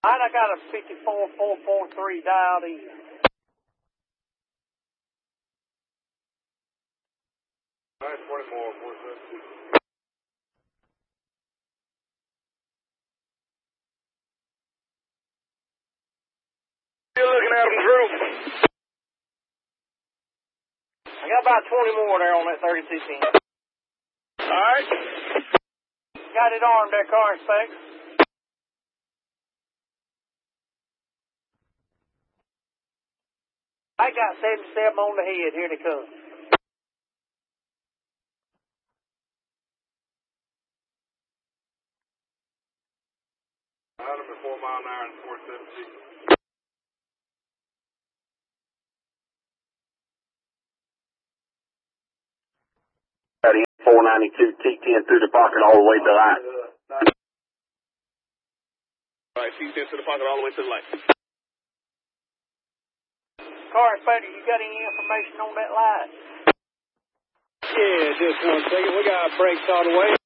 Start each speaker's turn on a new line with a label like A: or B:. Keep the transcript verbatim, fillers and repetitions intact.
A: All right, I got a fifty-four four four three dialed in.
B: All right, twenty-four four seven. Still looking at them, Drew.
A: I got about twenty more there on that thirty-six inch.
B: All right.
A: Got it armed there, car inspector. I got seventy-seven on the head. Here they come.
B: Item at four mile an hour and four seventeen.
C: four ninety-two T ten through the pocket all the way to the light.
B: All right, T ten to the pocket all the way to the light.
A: Car inspector, you got any information on that light?
D: Yeah, just one second. We got brakes all the way.